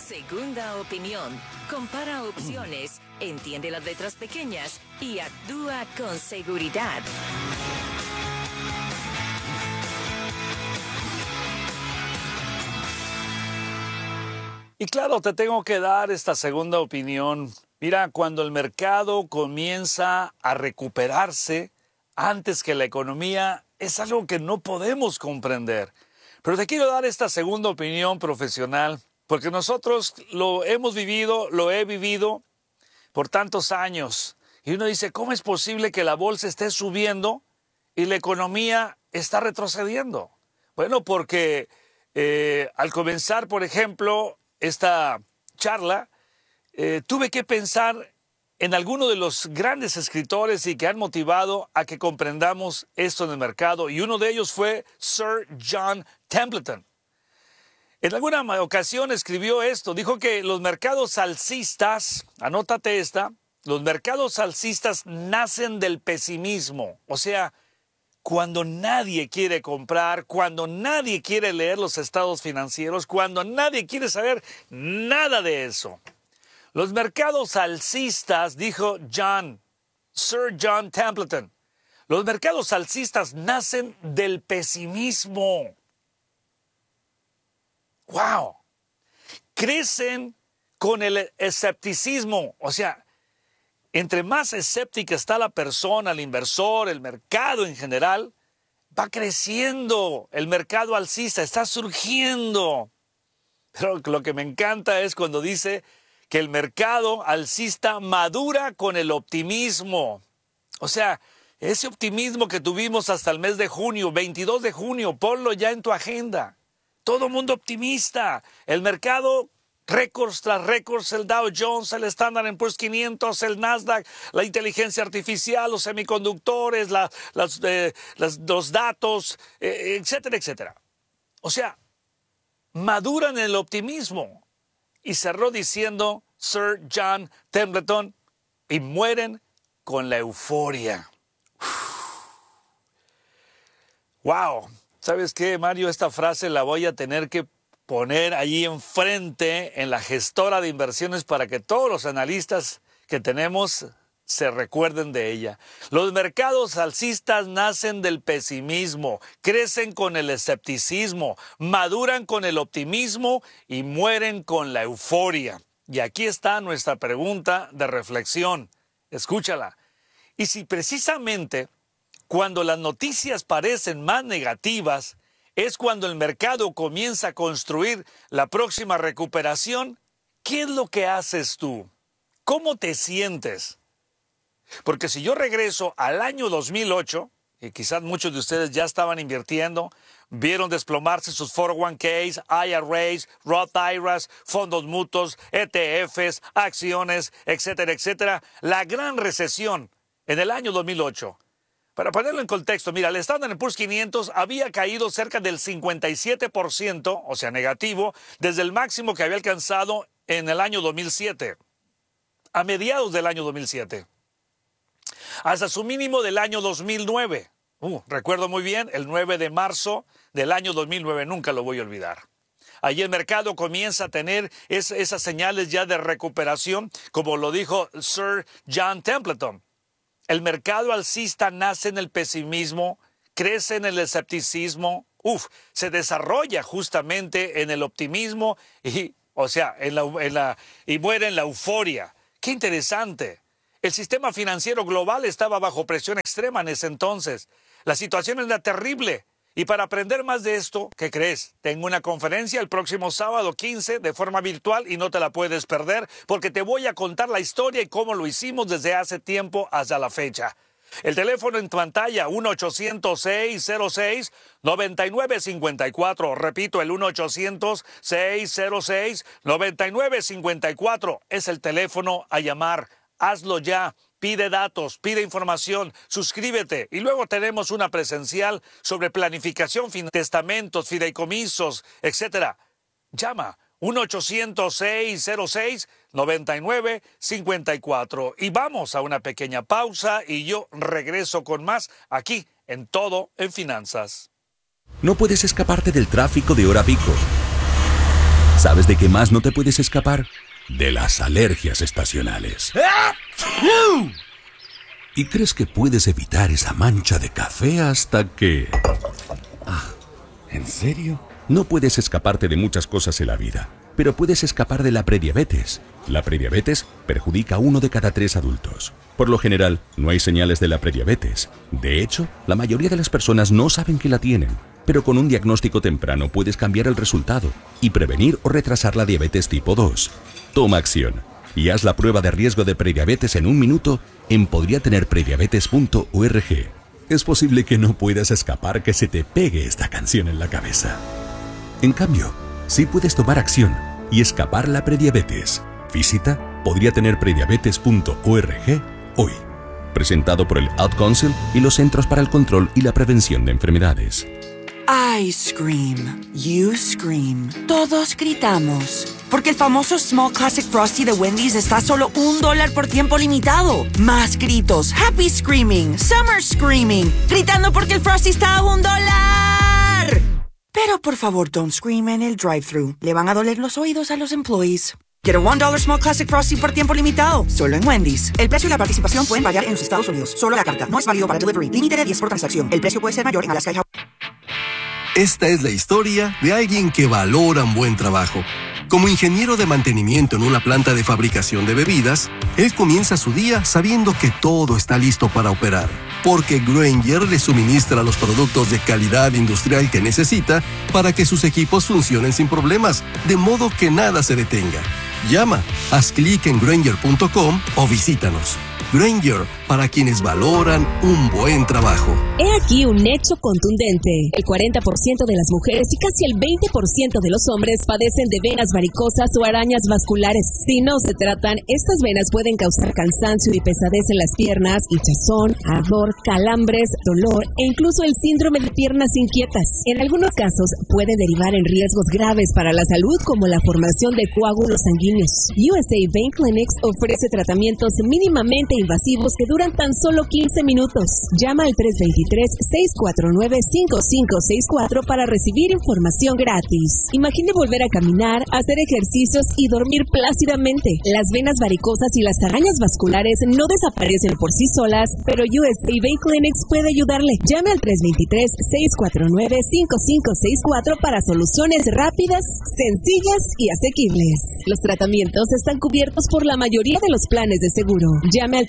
Segunda opinión. Compara opciones, entiende las letras pequeñas y actúa con seguridad. Y claro, te tengo que dar esta segunda opinión. Mira, cuando el mercado comienza a recuperarse antes que la economía, es algo que no podemos comprender. Pero te quiero dar esta segunda opinión profesional, porque nosotros lo hemos vivido, lo he vivido por tantos años. Y uno dice, ¿cómo es posible que la bolsa esté subiendo y la economía está retrocediendo? Bueno, porque al comenzar, por ejemplo, esta charla, tuve que pensar en algunos de los grandes escritores y que han motivado a que comprendamos esto en el mercado. Y uno de ellos fue Sir John Templeton. En alguna ocasión escribió esto, dijo que los mercados alcistas, anótate esta, los mercados alcistas nacen del pesimismo. O sea, cuando nadie quiere comprar, cuando nadie quiere leer los estados financieros, cuando nadie quiere saber nada de eso. Los mercados alcistas, dijo Sir John Templeton, los mercados alcistas nacen del pesimismo. ¡Wow! Crecen con el escepticismo. O sea, entre más escéptica está la persona, el inversor, el mercado en general, va creciendo. El mercado alcista está surgiendo. Pero lo que me encanta es cuando dice que el mercado alcista madura con el optimismo. O sea, ese optimismo que tuvimos hasta el mes de junio, 22 de junio, ponlo ya en tu agenda. Todo mundo optimista. El mercado, récords tras récords, el Dow Jones, el Standard & Poor's 500, el Nasdaq, la inteligencia artificial, los semiconductores, los datos, etcétera, etcétera. O sea, maduran en el optimismo. Y cerró diciendo Sir John Templeton, y mueren con la euforia. ¡Wow! ¿Sabes qué, Mario? Esta frase la voy a tener que poner allí enfrente en la gestora de inversiones para que todos los analistas que tenemos se recuerden de ella. Los mercados alcistas nacen del pesimismo, crecen con el escepticismo, maduran con el optimismo y mueren con la euforia. Y aquí está nuestra pregunta de reflexión. Escúchala. Y si precisamente cuando las noticias parecen más negativas, es cuando el mercado comienza a construir la próxima recuperación, ¿qué es lo que haces tú? ¿Cómo te sientes? Porque si yo regreso al año 2008, y quizás muchos de ustedes ya estaban invirtiendo, vieron desplomarse sus 401ks, IRAs, Roth IRAs, fondos mutuos, ETFs, acciones, etcétera, etcétera, la gran recesión en el año 2008. Para ponerlo en contexto, mira, el Standard & Poor's 500 había caído cerca del 57%, o sea, negativo, desde el máximo que había alcanzado en el año 2007, a mediados del año 2007, hasta su mínimo del año 2009. Recuerdo muy bien, el 9 de marzo del año 2009, nunca lo voy a olvidar. Allí el mercado comienza a tener esas señales ya de recuperación, como lo dijo Sir John Templeton. El mercado alcista nace en el pesimismo, crece en el escepticismo, se desarrolla justamente en el optimismo y muere en la euforia. ¡Qué interesante! El sistema financiero global estaba bajo presión extrema en ese entonces. La situación era terrible. Y para aprender más de esto, ¿qué crees? Tengo una conferencia el próximo sábado 15 de forma virtual y no te la puedes perder porque te voy a contar la historia y cómo lo hicimos desde hace tiempo hasta la fecha. El teléfono en pantalla, 1-800-606-9954. Repito, el 1-800-606-9954 es el teléfono a llamar. Hazlo ya. Pide datos, pide información, suscríbete y luego tenemos una presencial sobre planificación, testamentos, fideicomisos, etc. Llama 1-800-606-9954 y vamos a una pequeña pausa y yo regreso con más aquí en Todo en Finanzas. No puedes escaparte del tráfico de hora pico. ¿Sabes de qué más no te puedes escapar? De las alergias estacionales. Y crees que puedes evitar esa mancha de café hasta que... ¿En serio? No puedes escaparte de muchas cosas en la vida, pero puedes escapar de la prediabetes. La prediabetes perjudica a 1 de cada 3 adultos. Por lo general, no hay señales de la prediabetes. De hecho, la mayoría de las personas no saben que la tienen. Pero con un diagnóstico temprano puedes cambiar el resultado y prevenir o retrasar la diabetes tipo 2. Toma acción y haz la prueba de riesgo de prediabetes en 1 minuto en podriatenerprediabetes.org. Es posible que no puedas escapar que se te pegue esta canción en la cabeza. En cambio, sí puedes tomar acción y escapar la prediabetes. Visita podriatenerprediabetes.org hoy. Presentado por el Ad Council y los Centros para el Control y la Prevención de Enfermedades. I scream, you scream, todos gritamos. Porque el famoso Small Classic Frosty de Wendy's está a solo $1 por tiempo limitado. Más gritos, happy screaming, summer screaming, gritando porque el Frosty está a $1. Pero por favor, don't scream en el drive-thru. Le van a doler los oídos a los employees. Get a $1 Small Classic Frosty por tiempo limitado, solo en Wendy's. El precio y la participación pueden variar en los Estados Unidos. Solo la carta. No es válido para delivery. Límite de 10 por transacción. El precio puede ser mayor en Alaska y Hawái. Esta es la historia de alguien que valora un buen trabajo. Como ingeniero de mantenimiento en una planta de fabricación de bebidas, él comienza su día sabiendo que todo está listo para operar, porque Grainger le suministra los productos de calidad industrial que necesita para que sus equipos funcionen sin problemas, de modo que nada se detenga. Llama, haz clic en Grainger.com o visítanos. Grainger, para quienes valoran un buen trabajo. He aquí un hecho contundente. El 40% de las mujeres y casi el 20% de los hombres padecen de venas varicosas o arañas vasculares. Si no se tratan, estas venas pueden causar cansancio y pesadez en las piernas, hinchazón, ardor, calambres, dolor e incluso el síndrome de piernas inquietas. En algunos casos puede derivar en riesgos graves para la salud como la formación de coágulos sanguíneos. USA Vein Clinics ofrece tratamientos mínimamente invasivos que duran tan solo 15 minutos. Llama al 323-649-5564 para recibir información gratis. Imagine volver a caminar, hacer ejercicios y dormir plácidamente. Las venas varicosas y las arañas vasculares no desaparecen por sí solas, pero USA Vein Clinics puede ayudarle. Llame al 323-649-5564 para soluciones rápidas, sencillas y asequibles. Los tratamientos están cubiertos por la mayoría de los planes de seguro. Llame al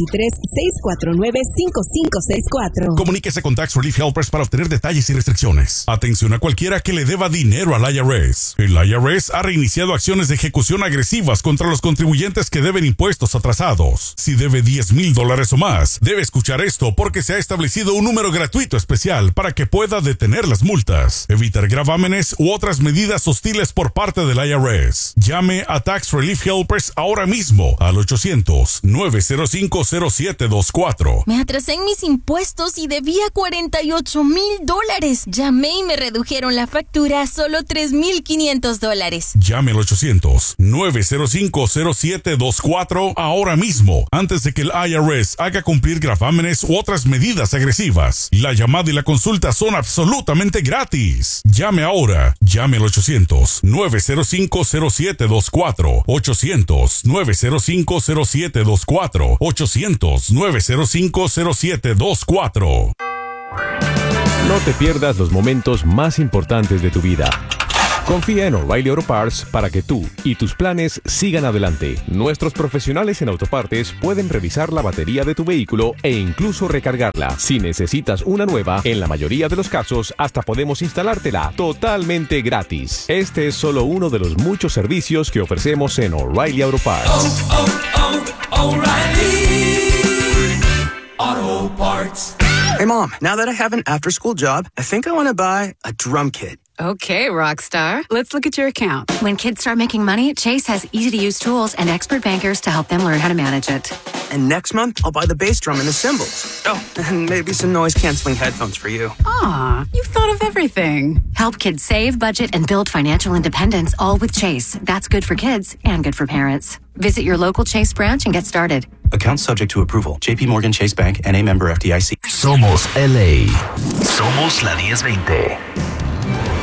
323-649-5564. Comuníquese con Tax Relief Helpers para obtener detalles y restricciones. Atención a cualquiera que le deba dinero al IRS. El IRS ha reiniciado acciones de ejecución agresivas contra los contribuyentes que deben impuestos atrasados. Si debe $10,000 o más, debe escuchar esto porque se ha establecido un número gratuito especial para que pueda detener las multas, evitar gravámenes u otras medidas hostiles por parte del IRS. Llame a Tax Relief Helpers ahora mismo al 800-905-0724. Me atrasé en mis impuestos y debía $48,000. Llamé y me redujeron la factura a solo $3,500. Llame al 800-905-0724 ahora mismo, antes de que el IRS haga cumplir gravámenes u otras medidas agresivas. La llamada y la consulta son absolutamente gratis. Llame ahora. Llame al 800-905-0724. 800-905-0724. 800-905-0724. No te pierdas los momentos más importantes de tu vida. Confía en O'Reilly Auto Parts para que tú y tus planes sigan adelante. Nuestros profesionales en autopartes pueden revisar la batería de tu vehículo e incluso recargarla. Si necesitas una nueva, en la mayoría de los casos hasta podemos instalártela totalmente gratis. Este es solo uno de los muchos servicios que ofrecemos en O'Reilly Auto Parts. O'Reilly Auto Parts. Hey, Mom, now that I have an after-school job, I think I want to buy a drum kit. Okay, Rockstar. Let's look at your account. When kids start making money, Chase has easy-to-use tools and expert bankers to help them learn how to manage it. And next month, I'll buy the bass drum and the cymbals. Oh, and maybe some noise-canceling headphones for you. Aw, you've thought of everything. Help kids save, budget, and build financial independence, all with Chase. That's good for kids and good for parents. Visit your local Chase branch and get started. Account subject to approval. JP Morgan Chase Bank, N.A. member FDIC. Somos LA. Somos la 1020.